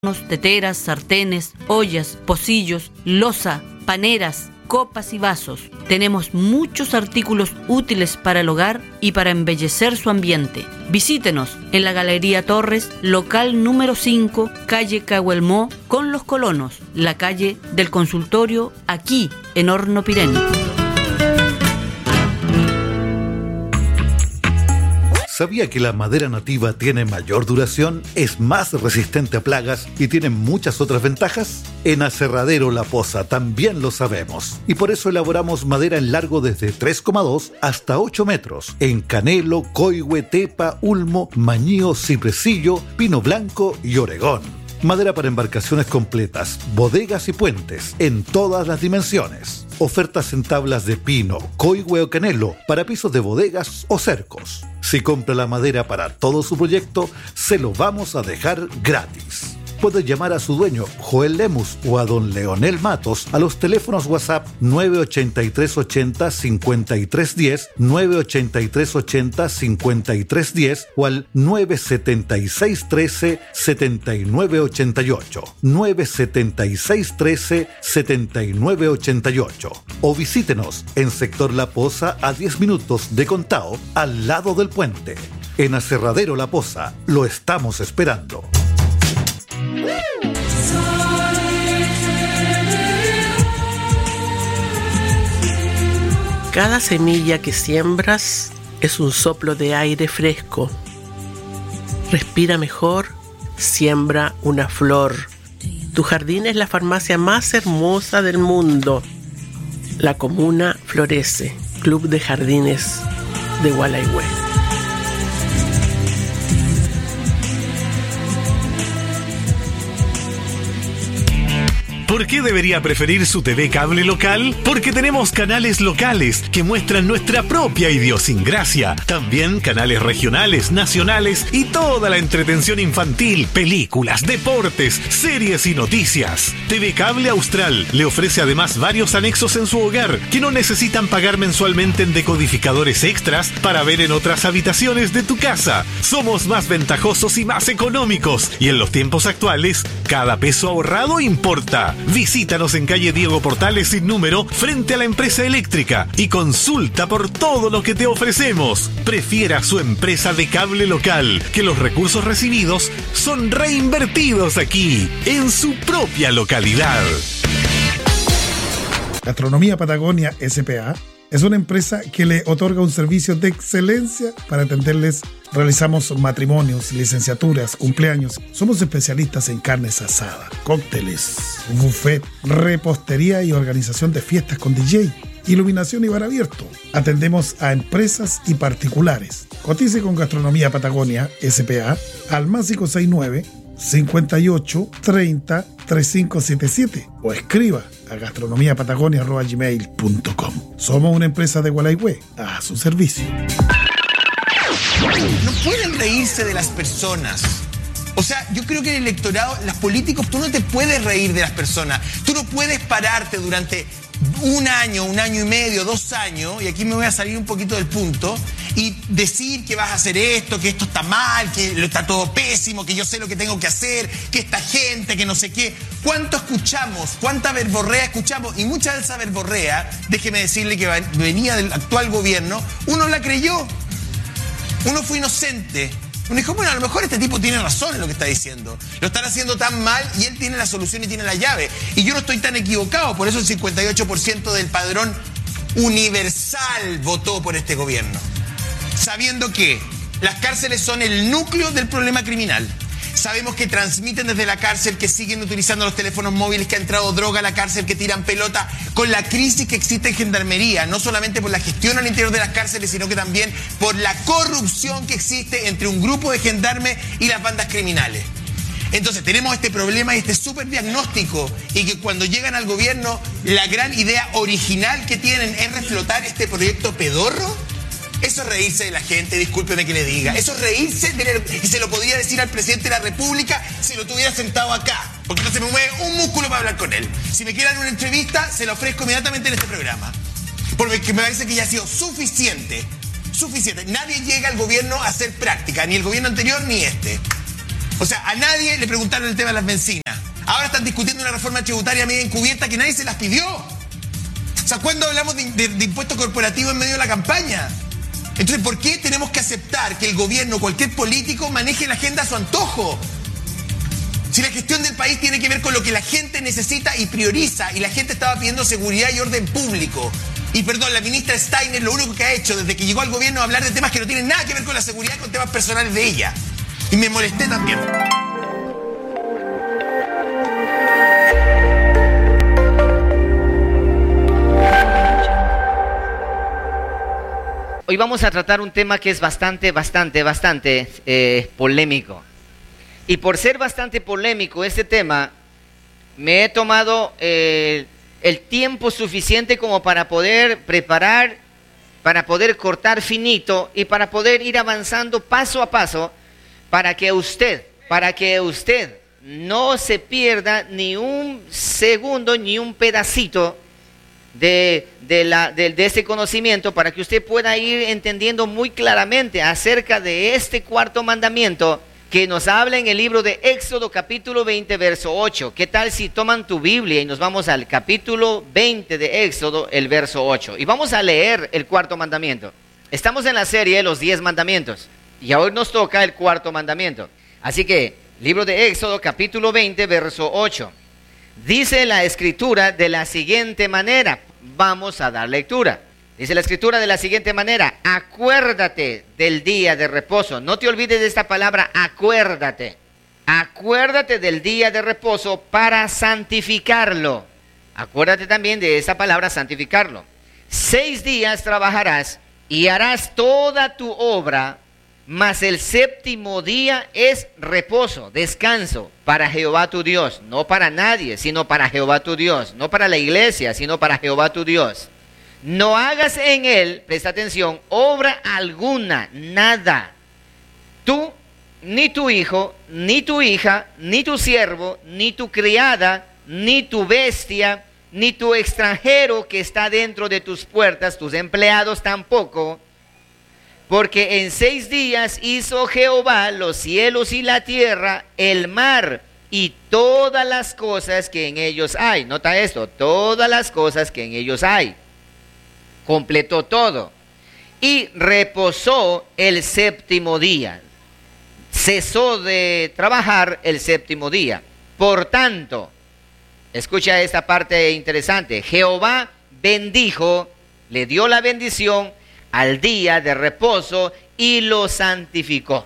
teteras, sartenes, ollas, pocillos, loza, paneras, copas y vasos. Tenemos muchos artículos útiles para el hogar y para embellecer su ambiente. Visítenos en la Galería Torres, local número 5, calle Cahuelmó, con Los Colonos, la calle del Consultorio, aquí en Horno Pirén. ¿Sabía que la madera nativa tiene mayor duración, es más resistente a plagas y tiene muchas otras ventajas? En Aserradero La Poza también lo sabemos. Y por eso elaboramos madera en largo desde 3,2 hasta 8 metros. En canelo, coihue, tepa, ulmo, mañío, cipresillo, pino blanco y oregón. Madera para embarcaciones completas, bodegas y puentes, en todas las dimensiones. Ofertas en tablas de pino, coihue o canelo, para pisos de bodegas o cercos. Si compra la madera para todo su proyecto, se lo vamos a dejar gratis. Puede llamar a su dueño, Joel Lemus, o a don Leonel Matos a los teléfonos WhatsApp 98380-5310, 98380-5310 o al 97613-7988, 97613-7988. O visítenos en Sector La Poza a 10 minutos de Contao, al lado del puente. En Aserradero La Poza, lo estamos esperando. Cada semilla que siembras es un soplo de aire fresco. Respira mejor, siembra una flor. Tu jardín es la farmacia más hermosa del mundo. La comuna florece. Club de Jardines de Gualaihue. ¿Por qué debería preferir su TV cable local? Porque tenemos canales locales que muestran nuestra propia idiosincrasia. También canales regionales, nacionales y toda la entretención infantil, películas, deportes, series y noticias. TV Cable Austral le ofrece además varios anexos en su hogar que no necesitan pagar mensualmente en decodificadores extras para ver en otras habitaciones de tu casa. Somos más ventajosos y más económicos. Y en los tiempos actuales, cada peso ahorrado importa. Visítanos en calle Diego Portales sin número frente a la empresa eléctrica y consulta por todo lo que te ofrecemos. Prefiera su empresa de cable local, que los recursos recibidos son reinvertidos aquí, en su propia localidad. Gastronomía Patagonia S.p.A. es una empresa que le otorga un servicio de excelencia para atenderles. Realizamos matrimonios, licenciaturas, cumpleaños. Somos especialistas en carnes asadas, cócteles, buffet, repostería y organización de fiestas con DJ, iluminación y bar abierto. Atendemos a empresas y particulares. Cotice con Gastronomía Patagonia S.p.A. al más 569 58 30 3577 o escriba a gastronomiapatagonia@gmail.com. Somos una empresa de Gualaihue, a su servicio. No pueden reírse de las personas. O sea, yo creo que el electorado, los políticos, tú no te puedes reír de las personas. Tú no puedes pararte durante un año y medio, 2 años, y aquí me voy a salir un poquito del punto, y decir que vas a hacer esto, que esto está mal, que está todo pésimo, que yo sé lo que tengo que hacer, que esta gente, que no sé qué. ¿Cuánto escuchamos? ¿Cuánta verborrea escuchamos? Y mucha de esa verborrea, déjeme decirle que venía del actual gobierno, uno la creyó. Uno fue inocente. Uno dijo, bueno, a lo mejor este tipo tiene razón en lo que está diciendo. Lo están haciendo tan mal y él tiene la solución y tiene la llave. Y yo no estoy tan equivocado. Por eso el 58% del padrón universal votó por este gobierno. Sabiendo que las cárceles son el núcleo del problema criminal. Sabemos que transmiten desde la cárcel, que siguen utilizando los teléfonos móviles, que ha entrado droga a la cárcel, que tiran pelota, con la crisis que existe en Gendarmería, no solamente por la gestión al interior de las cárceles, sino que también por la corrupción que existe entre un grupo de gendarmes y las bandas criminales. Entonces tenemos este problema y este súper diagnóstico, y que cuando llegan al gobierno, la gran idea original que tienen es reflotar este proyecto pedorro. Eso es reírse de la gente, discúlpeme que le diga. Eso es reírse, y se lo podría decir al presidente de la República si lo tuviera sentado acá. Porque no se me mueve un músculo para hablar con él. Si me quiere dar una entrevista, se la ofrezco inmediatamente en este programa. Porque me parece que ya ha sido suficiente. Suficiente. Nadie llega al gobierno a hacer práctica, ni el gobierno anterior ni este. O sea, a nadie le preguntaron el tema de las bencinas. Ahora están discutiendo una reforma tributaria media encubierta que nadie se las pidió. O sea, ¿cuándo hablamos de impuestos corporativos en medio de la campaña? Entonces, ¿por qué tenemos que aceptar que el gobierno, cualquier político, maneje la agenda a su antojo? Si la gestión del país tiene que ver con lo que la gente necesita y prioriza, y la gente estaba pidiendo seguridad y orden público. Y perdón, la ministra Steiner lo único que ha hecho desde que llegó al gobierno es hablar de temas que no tienen nada que ver con la seguridad, con temas personales de ella. Y me molesté también. Hoy vamos a tratar un tema que es bastante polémico. Y por ser bastante polémico este tema, me he tomado el tiempo suficiente como para poder preparar, para poder cortar finito y para poder ir avanzando paso a paso para que usted no se pierda ni un segundo, ni un pedacito de este conocimiento, para que usted pueda ir entendiendo muy claramente acerca de este cuarto mandamiento que nos habla en el libro de Éxodo capítulo 20 verso 8. ¿Qué tal si toman tu Biblia y nos vamos al capítulo 20 de Éxodo, el verso 8? Y vamos a leer el cuarto mandamiento. Estamos en la serie de los 10 mandamientos y hoy nos toca el cuarto mandamiento. Así que, libro de Éxodo capítulo 20 verso 8. Dice la escritura de la siguiente manera. Vamos a dar lectura. Dice la escritura de la siguiente manera: acuérdate del día de reposo. No te olvides de esta palabra, acuérdate. Acuérdate del día de reposo para santificarlo. Acuérdate también de esa palabra, santificarlo. 6 días trabajarás y harás toda tu obra, mas el séptimo día es reposo, descanso para Jehová tu Dios. No para nadie, sino para Jehová tu Dios. No para la iglesia, sino para Jehová tu Dios. No hagas en él, presta atención, obra alguna, nada. Tú, ni tu hijo, ni tu hija, ni tu siervo, ni tu criada, ni tu bestia, ni tu extranjero que está dentro de tus puertas, tus empleados tampoco. Porque en 6 días hizo Jehová los cielos y la tierra, el mar y todas las cosas que en ellos hay. Nota esto, todas las cosas que en ellos hay. Completó todo. Y reposó el séptimo día. Cesó de trabajar el séptimo día. Por tanto, escucha esta parte interesante. Jehová bendijo, le dio la bendición al día de reposo y lo santificó.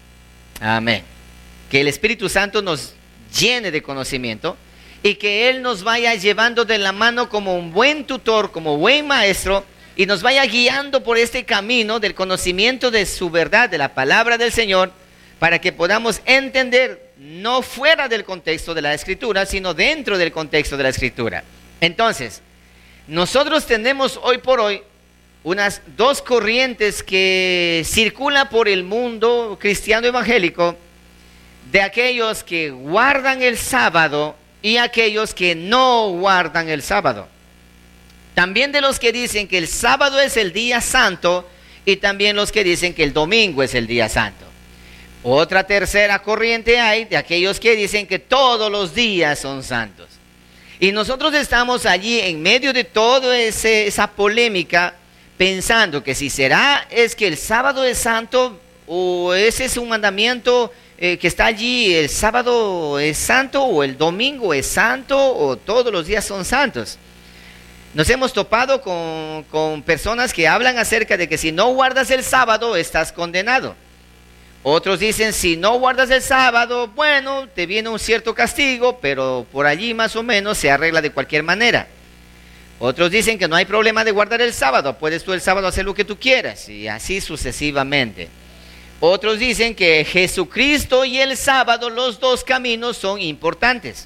Amén. Que el Espíritu Santo nos llene de conocimiento y que Él nos vaya llevando de la mano como un buen tutor, como buen maestro, y nos vaya guiando por este camino del conocimiento de su verdad, de la palabra del Señor, para que podamos entender no fuera del contexto de la Escritura, sino dentro del contexto de la Escritura. Entonces, nosotros tenemos hoy por hoy unas 2 corrientes que circulan por el mundo cristiano evangélico, de aquellos que guardan el sábado y aquellos que no guardan el sábado. También de los que dicen que el sábado es el día santo y también los que dicen que el domingo es el día santo. Otra tercera corriente hay de aquellos que dicen que todos los días son santos. Y nosotros estamos allí en medio de toda esa polémica, pensando que si es que el sábado es santo o ese es un mandamiento que está allí, el sábado es santo o el domingo es santo o todos los días son santos. Nos hemos topado con personas que hablan acerca de que si no guardas el sábado estás condenado. Otros dicen, si no guardas el sábado, bueno, te viene un cierto castigo, pero por allí más o menos se arregla de cualquier manera. Otros dicen que no hay problema de guardar el sábado, puedes tú el sábado hacer lo que tú quieras, y así sucesivamente. Otros dicen que Jesucristo y el sábado, los 2 caminos son importantes.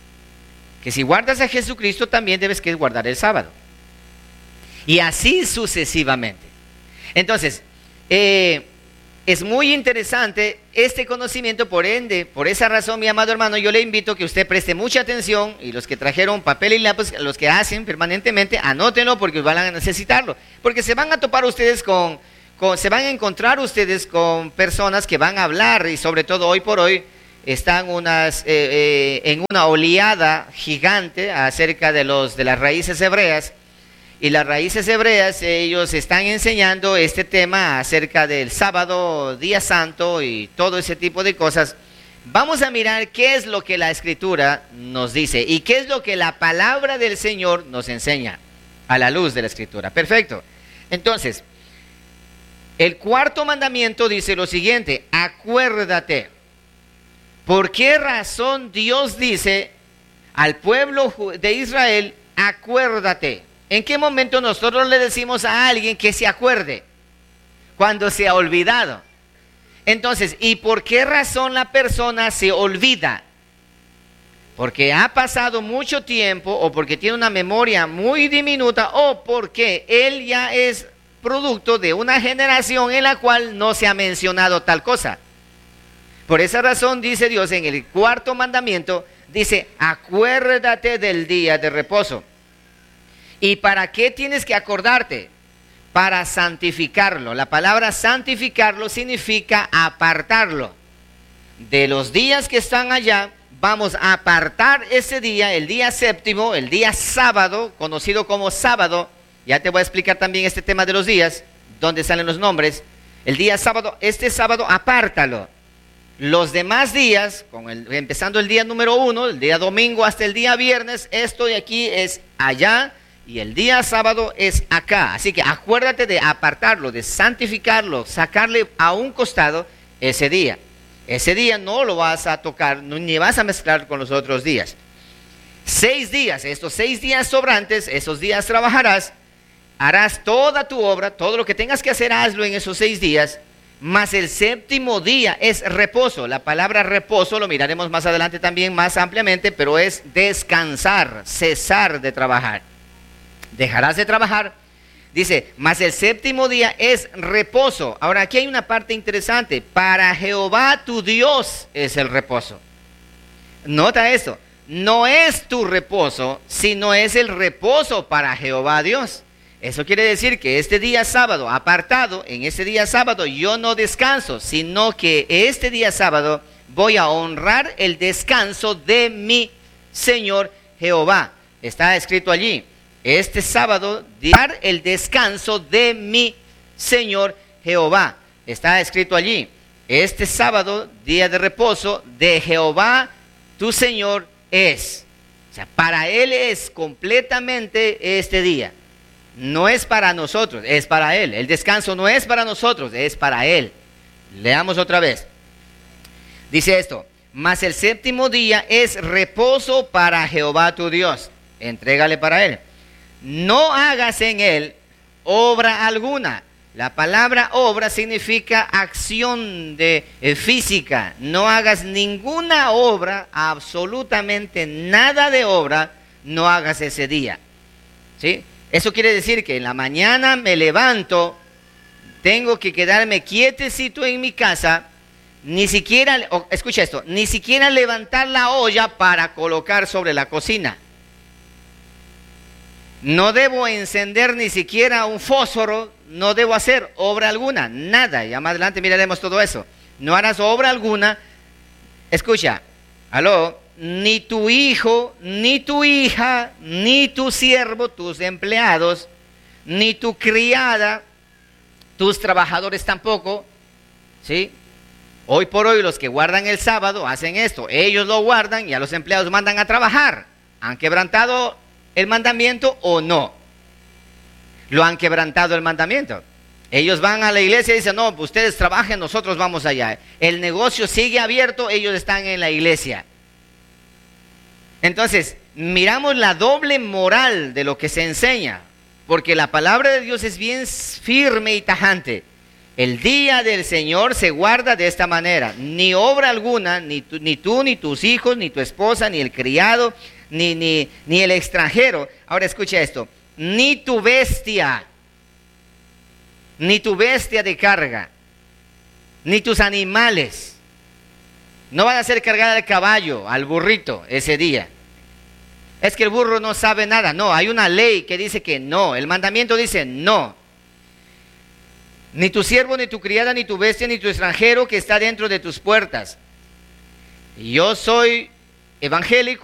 Que si guardas a Jesucristo también debes que guardar el sábado. Y así sucesivamente. Entonces, es muy interesante este conocimiento, por ende, por esa razón, mi amado hermano, yo le invito a que usted preste mucha atención, y los que trajeron papel y lápiz, los que hacen permanentemente, anótenlo porque van a necesitarlo. Porque se van a topar ustedes se van a encontrar ustedes con personas que van a hablar, y sobre todo hoy por hoy, están en una oleada gigante acerca de las raíces hebreas. Y las raíces hebreas, ellos están enseñando este tema acerca del sábado, día santo y todo ese tipo de cosas. Vamos a mirar qué es lo que la Escritura nos dice y qué es lo que la palabra del Señor nos enseña a la luz de la Escritura. Perfecto. Entonces, el cuarto mandamiento dice lo siguiente: acuérdate. ¿Por qué razón Dios dice al pueblo de Israel, acuérdate? ¿En qué momento nosotros le decimos a alguien que se acuerde? Cuando se ha olvidado. Entonces, ¿y por qué razón la persona se olvida? Porque ha pasado mucho tiempo, o porque tiene una memoria muy diminuta, o porque él ya es producto de una generación en la cual no se ha mencionado tal cosa. Por esa razón dice Dios en el cuarto mandamiento, dice, acuérdate del día de reposo. ¿Y para qué tienes que acordarte? Para santificarlo. La palabra santificarlo significa apartarlo. De los días que están allá, vamos a apartar ese día, el día séptimo, el día sábado, conocido como sábado. Ya te voy a explicar también este tema de los días, dónde salen los nombres. El día sábado, este sábado apártalo. Los demás días, empezando el día número 1, el día domingo hasta el día viernes, esto de aquí es allá. Y el día sábado es acá. Así que acuérdate de apartarlo, de santificarlo, sacarle a un costado ese día. Ese día no lo vas a tocar, ni vas a mezclar con los otros días. 6 días, estos 6 días sobrantes, esos días trabajarás, harás toda tu obra, todo lo que tengas que hacer, hazlo en esos 6 días. Mas el séptimo día es reposo. La palabra reposo lo miraremos más adelante también más ampliamente, pero es descansar, cesar de trabajar. Dejarás de trabajar, dice, mas el séptimo día es reposo. Ahora aquí hay una parte interesante: para Jehová tu Dios es el reposo. Nota esto, no es tu reposo, sino es el reposo para Jehová Dios. Eso quiere decir que este día sábado apartado, en este día sábado yo no descanso, sino que este día sábado voy a honrar el descanso de mi Señor Jehová. Está escrito allí. Este sábado, dar el descanso de mi Señor Jehová. Está escrito allí. Este sábado, día de reposo de Jehová, tu Señor es. O sea, para Él es completamente este día. No es para nosotros, es para Él. El descanso no es para nosotros, es para Él. Leamos otra vez. Dice esto: mas el séptimo día es reposo para Jehová tu Dios. Entrégale para Él. No hagas en él obra alguna. La palabra obra significa acción física. No hagas ninguna obra, absolutamente nada de obra, no hagas ese día. ¿Sí? Eso quiere decir que en la mañana me levanto, tengo que quedarme quietecito en mi casa, ni siquiera, escucha esto, ni siquiera levantar la olla para colocar sobre la cocina. No debo encender ni siquiera un fósforo, no debo hacer obra alguna, nada. Ya más adelante miraremos todo eso. No harás obra alguna. Escucha, ni tu hijo, ni tu hija, ni tu siervo, tus empleados, ni tu criada, tus trabajadores tampoco, ¿sí? Hoy por hoy los que guardan el sábado hacen esto, ellos lo guardan y a los empleados mandan a trabajar. ¿Han quebrantado el mandamiento o no? Lo han quebrantado el mandamiento. Ellos van a la iglesia y dicen, no, ustedes trabajen, nosotros vamos allá. El negocio sigue abierto, ellos están en la iglesia. Entonces, miramos la doble moral de lo que se enseña, porque la palabra de Dios es bien firme y tajante. El día del Señor se guarda de esta manera: ni obra alguna, ni tú, ni tus hijos, ni tu esposa, ni el criado, ni el extranjero. Ahora escucha esto: ni tu bestia de carga, ni tus animales. No van a hacer cargar al caballo, al burrito ese día. Es que el burro no sabe nada. No, hay una ley que dice que no. El mandamiento dice no. Ni tu siervo, ni tu criada, ni tu bestia, ni tu extranjero que está dentro de tus puertas. Yo soy evangélico.